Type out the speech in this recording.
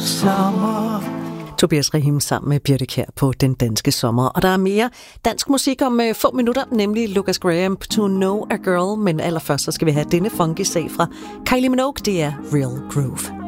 sommer. Tobias Rahim sammen med Birte Kjær på Den Danske Sommer. Og der er mere dansk musik om få minutter, nemlig Lucas Graham, To Know a Girl. Men allerførst så skal vi have denne funky sag fra Kylie Minogue. Det er Real Groove.